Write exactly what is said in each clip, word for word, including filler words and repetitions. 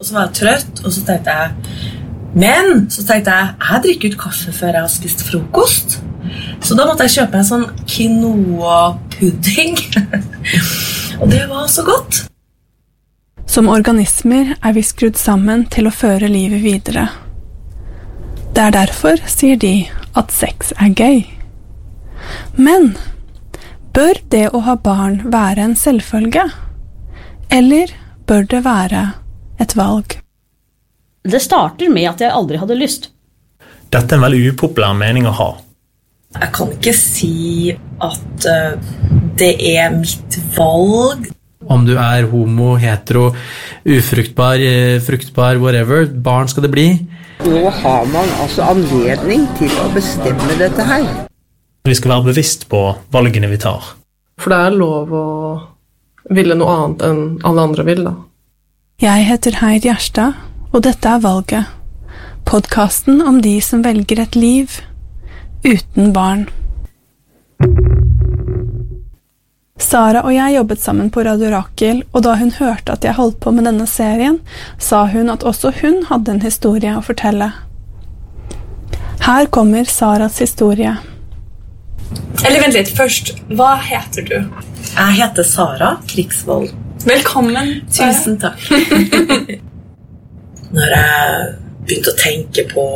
og så var jeg trøtt, og så tenkte jeg, men så tenkte jeg, jeg drikker ut kaffe før jeg har spist frokost. Så da måtte jeg kjøpe en sånn quinoa-pudding, og det var så godt. Som organismer er vi skrudd sammen til å føre livet videre. Det er derfor, sier de, at sex er gøy. Men bør det å ha barn være en selvfølge? Eller bør det være et valg? Det starter med at jeg aldri hadde lyst. Dette er en veldig upopulær mening å ha. Jeg kan ikke si at uh, det er mitt valg. Om du er homo, hetero, ufruktbar, fruktbar, whatever, barn skal det bli. Nå har man altså anledning til å bestemme dette her. Vi skal være bevisst på valgene vi tar. For det er lov å ville noe annet enn alle andre vil, da. Jeg heter Heid Gjerstad, og dette er Valget. Podcasten om de som velger et liv uten barn. Sara og jeg jobbet sammen på Radio Rakel, og da hun hørte at jeg holdt på med denne serien, sa hun at også hun hadde en historie å fortelle. Her kommer Saras historie. Eller vent litt, først, hva heter du? Jeg heter Sara Krigsvold. Velkommen. Tusen takk. Når jeg begynte å tenke på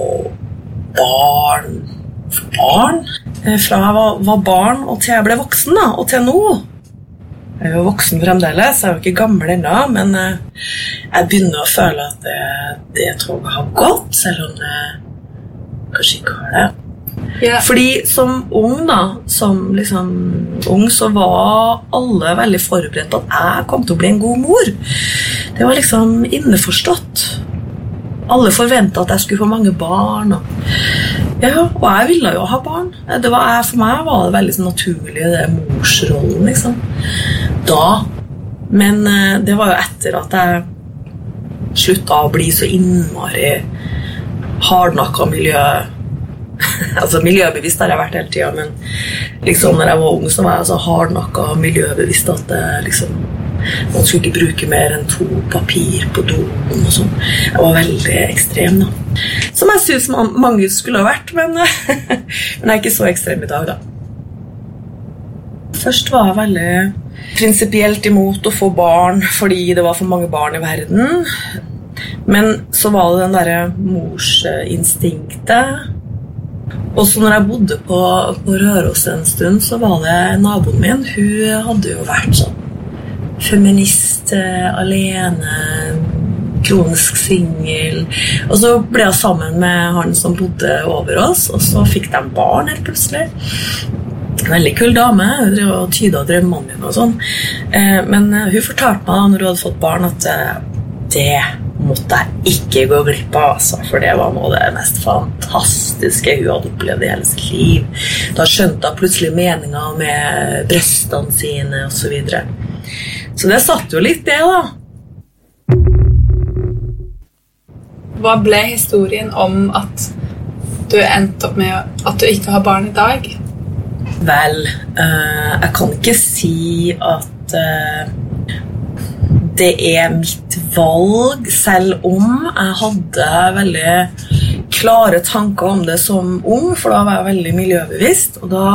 barn, barn, fra jeg var, var barn og til jeg ble voksen da, og til nå. Jeg er jo voksen fremdeles, jeg er jo ikke gammel ennå, men jeg begynner å føle at det, det toget har gått, selv om det kanskje ikke har det. Yeah. Fordi som ung da, som liksom ung, så var alle veldig forberedt på at jeg kom til å bli en god mor. Det var liksom innforstått. Alle forventet at jeg skulle få mange barn. Og, ja, og jeg ville jo ha barn. Det var, for meg var det veldig naturlig, det morsrollen, liksom. Da. Men det var jo etter at jeg sluttet å bli så innmari hardnakket miljø. Altså miljøbevisst har jeg vært hele tiden, men liksom når jeg var ung så var jeg så hardnakket miljøbevisst at det liksom man skulle ikke bruke mer enn to papir på doen og sånn. Jeg var veldig ekstrem da. Som jeg synes man, mange skulle ha vært, men, men jeg er ikke så ekstrem i dag da. Først var jeg veldig prinsipielt imot å få barn fordi det var for mange barn i verden. Men så var det den der morsinstinktet. Og så når jeg bodde på, på Røros en stund, så var det naboen min. Hun hadde jo vært sånn feminist, alene, kronisk singel. Og så ble jeg sammen med han som bodde over oss, og så fikk de barn helt plutselig. En veldig kul dame, hun drev og tyda drømmene mine og sånn. Men hun fortalte meg når hun hadde fått barn at det måtte jeg ikke gå glipp av, altså, for det var noe av det mest fantastiske hun hadde opplevd i hele sitt liv. Da skjønte jeg plutselig meningen med brøstene sine og så videre. Så det satt jo litt det da. Hva ble historien om at du endte opp med at du ikke har barn i dag? Vel, uh, jeg kan ikke si at uh, det er mitt valg, selv om jeg hadde veldig klare tanker om det som ung, for da var jeg veldig miljøbevisst, og da,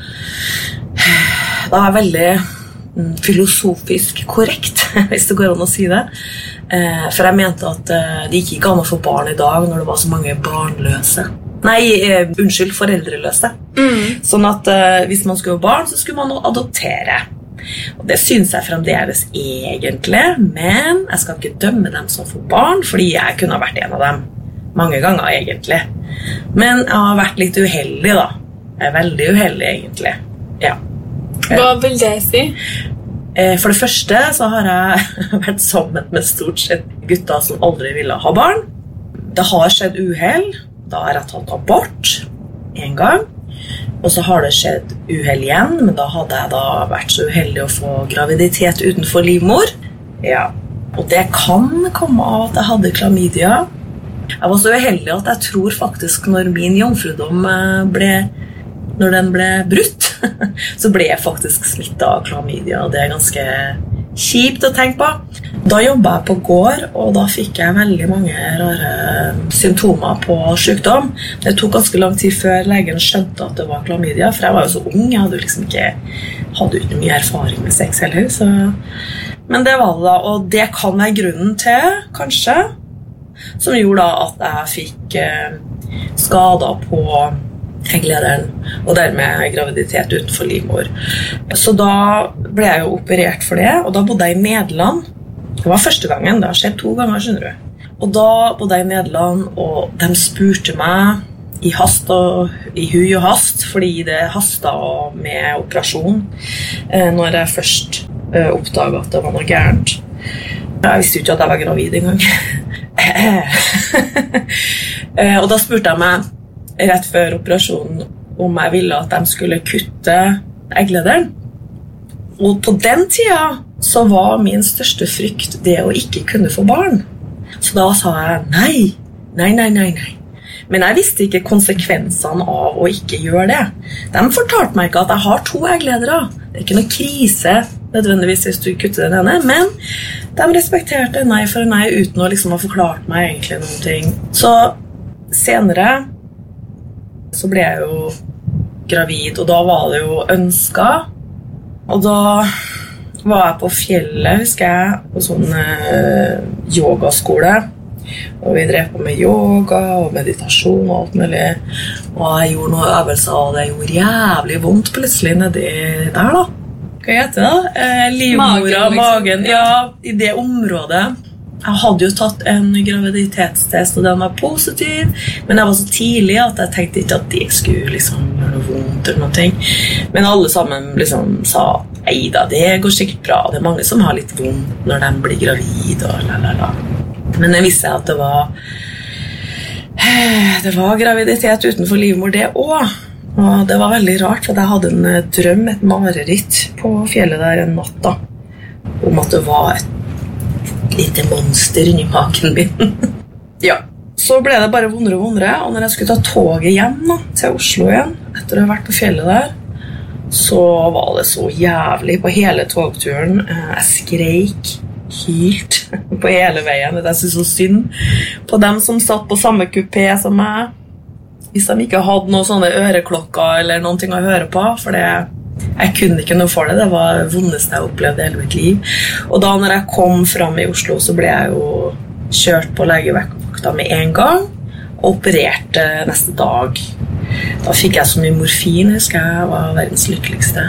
da var jeg veldig filosofisk korrekt, hvis det går an å si det. For jeg mente at det ikke gikk an å få barn i dag når det var så mange barnløse. Nei, unnskyld, foreldreløse. Mm. Sånn at hvis man skulle ha barn, så skulle man adoptere. Og det synes jeg fremdeles egentlig, men jeg skal ikke dømme dem som får barn, fordi jeg kunne ha vært en av dem mange ganger egentlig. Men jeg har vært litt uheldig da. Jeg er veldig uheldig egentlig. Ja. Hva vil det si? For det første så har jeg vært sammen med stort sett gutter som aldri ville ha barn. Det har skjedd uheld. Da har jeg tatt abort en gang. Og så har det skjedd uheld igjen, men da hadde jeg da vært så uheldig å få graviditet utenfor livmor. Ja, og det kan komme av at jeg hadde klamydia. Jeg var så uheldig at jeg tror faktisk når min jomfrudom ble, når den ble brutt, så ble jeg faktisk smittet av klamydia, og det er ganske kjipt å tenke på. Da jobbet jeg på gård, og da fikk jeg veldig mange rare symptomer på sykdom. Det tok ganske lang tid før legen skjønte at det var klamydia, for jeg var jo så ung, jeg hadde liksom ikke, hadde ikke mye erfaring med sex heller, så... Men det var det da, og det kan være grunnen til, kanskje, som gjorde da at jeg fikk eh, skader på egglederen, og dermed graviditet utenfor livmor. Så da ble jeg jo operert for det, og da bodde jeg i Nederland. Det var første gangen, det har skjedd to ganger, skjønner du. Og da bodde jeg i Nederland, og de spurte meg i hast og i hui og hast, fordi det hastet med operasjon, eh, når jeg først eh, oppdaget at det var noe gærent. Jeg visste jo ikke at jeg var gravid en gang. eh, og da spurte jeg meg rett før operasjonen om jeg ville at de skulle kutte egglederen. Og på den tida så var min største frykt det å ikke kunne få barn. Så da sa jeg nei, nei, nei, nei, nei. Men jeg visste ikke konsekvensene av å ikke gjøre det. De fortalte meg ikke at jeg har to eggledere. Det er ikke noe krise nødvendigvis hvis du kutter den ene, men de respekterte nei for nei uten å liksom ha forklart meg egentlig noen ting. Så senere så ble jeg jo gravid, og da var det jo ønsket. Og da var jeg på fjellet, husker jeg, på sånn eh, yogaskole. Og vi drev på med yoga og meditasjon og alt mulig. Og jeg gjorde noen øvelser, og det gjorde jævlig vondt plutselig nedi der da. Hva heter det da? Eh, livmora, magen, liksom. Magen, ja, i det området. Jeg hadde jo tatt en graviditetstest, og den var positiv, men jeg var så tidlig at jeg tenkte ikke at det skulle liksom gjøre noe vondt eller noe. Men alle sammen liksom sa, «Eida, det går sikkert bra, det er mange som har litt vondt når de blir gravid, og lalala.» Men jeg visste at det var, det var graviditet utenfor livmor det også. Og det var veldig rart, for jeg hadde en drøm, et mareritt på fjellet der en natt da, om at det var et lite monster inni magen min. Ja, så ble det bare vondere og vondere, og når jeg skulle ta toget hjem da, til Oslo igjen, etter å ha vært på fjellet der, så var det så jævlig på hele togturen. Jeg skreik, hylt på hele veien. Jeg synes så synd på dem som satt på samme kupé som meg, hvis de ikke hadde noen sånne øreklokker eller noen ting å høre på, for det jeg kunne ikke noe for det, det var det vondeste jeg opplevde hele mitt liv. Og da når jeg kom frem i Oslo, så ble jeg jo kjørt på legevakta med en gang, og opererte neste dag. Da fikk jeg så mye morfin, husker jeg, jeg var verdens lykkeligste.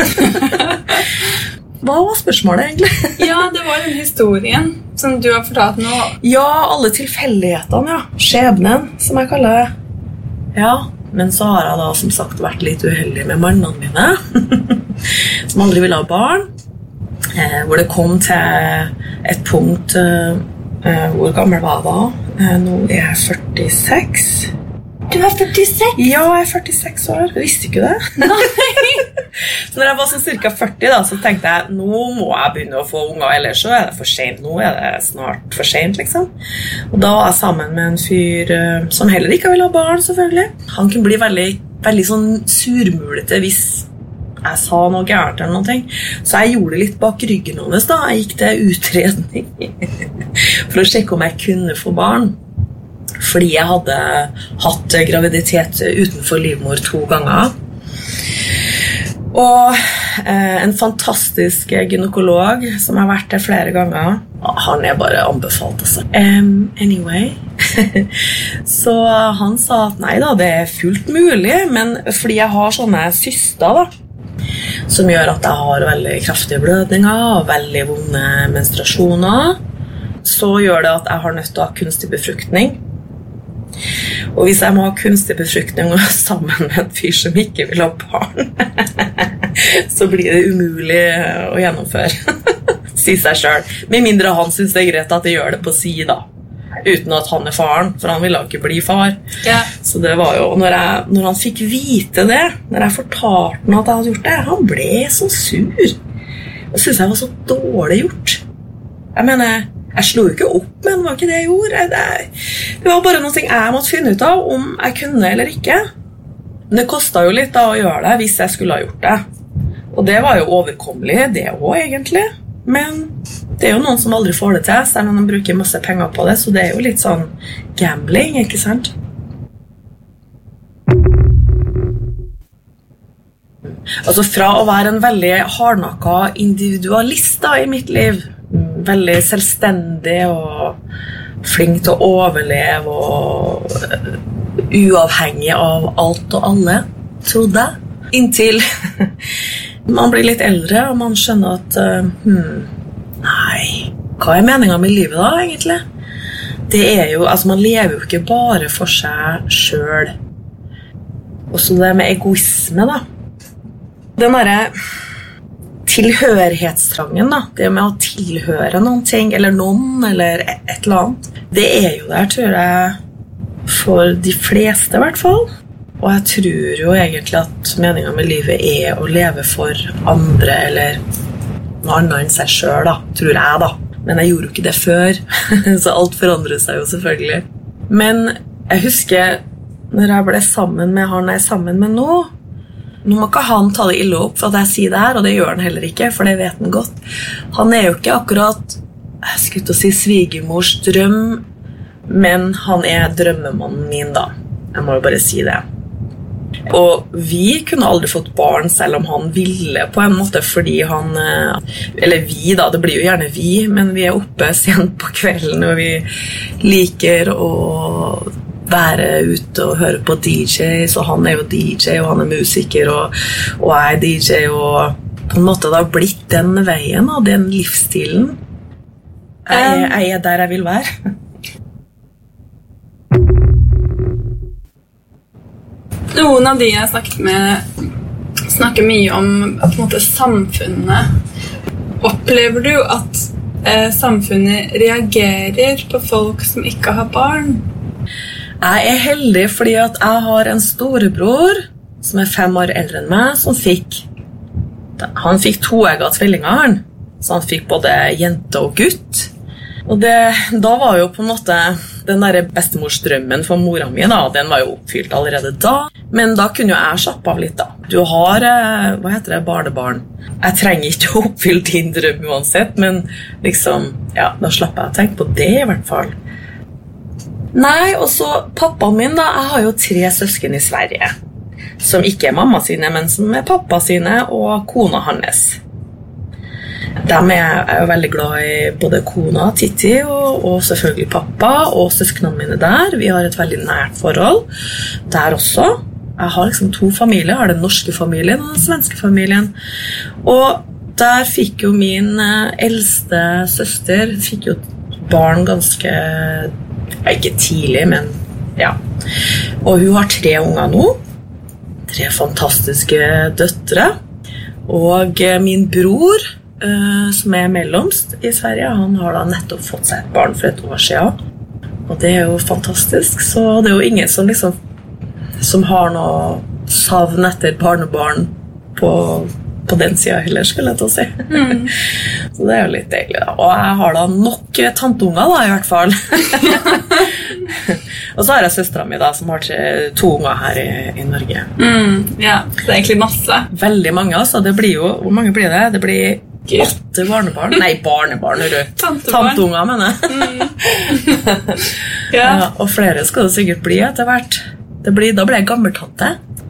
Hva var spørsmålet egentlig? Ja, det var den historien som du har fortalt nå. Ja, alle tilfeldighetene, ja. Skjebnen, som jeg kaller det. Ja, men så har jeg da som sagt vært litt uheldig med mannene mine, som aldri ville ha barn, eh, hvor det kom til et punkt, eh, hvor gammel var jeg da? Eh, nå er jeg førtiseks. Du er førtiseks? Ja, jeg er førtiseks år. Du visste ikke det? Nei. Så når jeg var sånn cirka førti da, så tenkte jeg, nå må jeg begynne å få unger, ellers så er det for sent. Nå er det snart for sent, liksom. Og da var jeg sammen med en fyr uh, som heller ikke ville ha barn, selvfølgelig. Han kunne bli veldig, veldig sånn surmulete hvis jeg sa noe gærent eller noe. Så jeg gjorde det litt bak ryggen hennes da. Jeg gikk til utredning for å sjekke om jeg kunne få barn. Fordi jeg hadde hatt graviditet utenfor livmor to ganger. Og eh, en fantastisk gynekolog som har vært der flere ganger, han er bare anbefalt altså. Um, anyway, så han sa at nei da, det er fullt mulig, men fordi jeg har sånne cyster da, som gjør at jeg har veldig kraftige blødninger og veldig vonde menstruasjoner, så gjør det at jeg har nødt til å ha kunstig befruktning. Og hvis jeg må ha kunstig befruktning sammen med en fyr som ikke vil ha barn, så blir det umulig å gjennomføre, si seg selv. Med mindre han synes det er greit at jeg gjør det på sida, uten at han er faren, for han ville ikke bli far. Ja. Så det var jo, når, jeg, når han fikk vite det, når jeg fortalte han at jeg hadde gjort det, han ble så sur. Jeg synes jeg var så dårlig gjort. Jeg mener, jeg slo ikke opp, men det var ikke det jeg gjorde. Det, det var bare noe jeg måtte finne ut av, om jeg kunne eller ikke. Men det kostet jo litt da å gjøre det, hvis jeg skulle ha gjort det. Og det var jo overkommelig, det også egentlig. Men Det er jo noen som aldri får det til, selv om de bruker masse penger på det, så det er jo litt sånn gambling, ikke sant? Altså fra å være en veldig hardnakket individualist da, i mitt liv, veldig selvstendig og flink til å overleve og uavhengig av alt og alle, trodde jeg. Inntil man blir litt eldre og man skjønner at hmm, nei, hva er meningen med livet da egentlig? Det er jo, altså man lever jo ikke bare for seg selv. Og så det med egoisme da. Den der tilhørighetstrangen da, det med å tilhøre noen ting, eller noen, eller et eller annet, det er jo der, tror jeg, for de fleste i hvert fall. Og jeg tror jo egentlig at meningen med livet er å leve for andre, eller noe annet enn seg selv da, tror jeg da. Men jeg gjorde jo ikke det før, så alt forandrer seg jo selvfølgelig. Men jeg husker, når jeg ble sammen med han jeg er sammen med nå, nå må ikke han ta det ille opp for at jeg sier det her, og det gjør han heller ikke, for det vet han godt. Han er jo ikke akkurat, jeg skulle til å si svigermors drøm, men han er drømmemannen min da. Jeg må jo bare si det. Og vi kunne aldri fått barn selv om han ville på en måte, fordi han, eller vi da, det blir jo gjerne vi, men vi er oppe sent på kvelden, og vi liker å være ute og høre på D J, så han er jo D J, og han er musiker, og, og jeg er D J, og på en måte det har blitt den veien, og den livsstilen. Jeg, jeg er der jeg vil være. Noen av de jeg har snakket med snakker mye om på en måte samfunnet. Opplever du at eh, samfunnet reagerer på folk som ikke har barn? Jeg er heldig fordi at jeg har en storebror som er fem år eldre enn meg, som fikk, han fikk toegget tvillinger, han. Så han fikk både jente og gutt. Og det, da var jo på en måte den der bestemorsdrømmen for mora mi da, den var jo oppfylt allerede da. Men da kunne jo jeg slappe av litt da. Du har, hva heter det, barnebarn. Jeg trenger ikke å oppfylle din drøm uansett, men liksom, ja, da slapper jeg å tenke på det i hvert fall. Nei, og så pappaen min da, jeg har jo tre søsken i Sverige, som ikke er mamma sine, men som er pappa sine og kona hans. De er, er jo veldig glad i både kona, Titti, og, og selvfølgelig pappa, og søsknene mine der. Vi har et veldig nært forhold der også. Jeg har liksom to familier. Jeg har den norske familien og den svenske familien. Og der fikk jo min eldste søster, fikk jo barn ganske, ikke tidlig, men ja. Og hun har tre unger nå. Tre fantastiske døtre. Og min bror, Uh, som er mellomst i Sverige, han har da nettopp fått seg et barn for et år siden, og det er jo fantastisk. Så det er jo ingen som liksom som har noe savn etter barnebarn på, på den siden heller, skulle jeg til å si. Mm. Så det er jo litt deilig da. Og jeg har da nok tanteunger da, i hvert fall. Og så har jeg søsteren min da, som har to unger her i, i Norge. Mm, ja, det er egentlig masse. Veldig mange, altså. Det blir jo, hvor mange blir det? Det blir åtte barnebarn. Nei, barnebarn, hører du. Tanteunger, mener jeg. Mm. Ja. Ja, og flere skal det sikkert bli etter hvert. Det blir, da blir jeg gammeltante.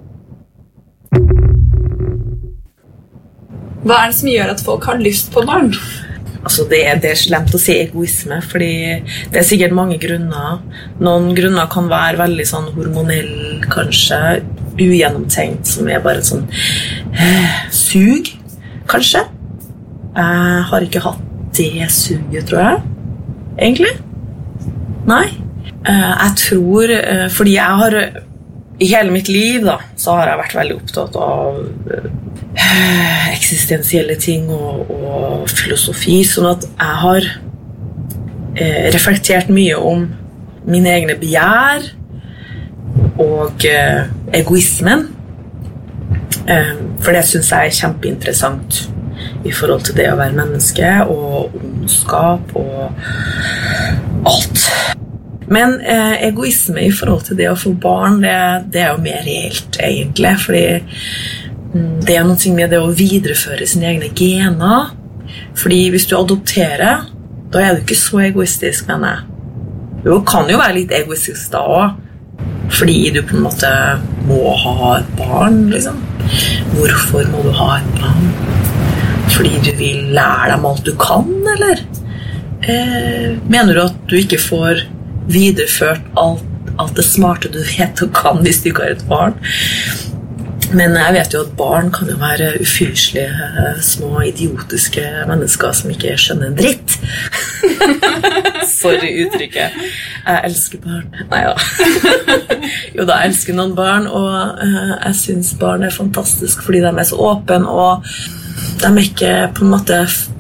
Hva er det som gjør at folk har lyst på barn? Altså det er, det er slemt å si egoisme, fordi det er sikkert mange grunner. Noen grunner kan være veldig sånn hormonell, kanskje ugjennomtenkt, som er bare sånn eh, sug, kanskje. Jeg har ikke hatt det suget, tror jeg, egentlig. Nei. Eh, jeg tror, eh, fordi jeg har, i hele mitt liv da, så har jeg vært veldig opptatt av eh, eksistensielle ting og, og filosofi, sånn at jeg har eh, reflektert mye om mine egne begjær og eh, egoismen, eh, for det synes jeg er kjempeinteressant i forhold til det å være menneske og ondskap og alt. Men eh, egoisme i forhold til det å få barn, det, det er jo mer reelt egentlig, fordi det er noe med det å videreføre sine egne gener, Fordi hvis du adopterer, da er du ikke så egoistisk, mener jeg. Du kan jo være litt egoistisk da også, fordi du på en måte må ha et barn, liksom. Hvorfor må du ha et barn? Fordi du vil lære dem alt du kan, eller? Eh, mener du at du ikke får videreført alt, alt det smarte du vet og kan hvis du ikke har et barn? Men jeg vet jo at barn kan jo være ufyselige, små, idiotiske mennesker som ikke skjønner en dritt. Sorry uttrykket. Jeg elsker barn. Neida. Jo da, jeg elsker noen barn, og uh, jeg synes barn er fantastisk fordi de er så åpne, og de er ikke på en måte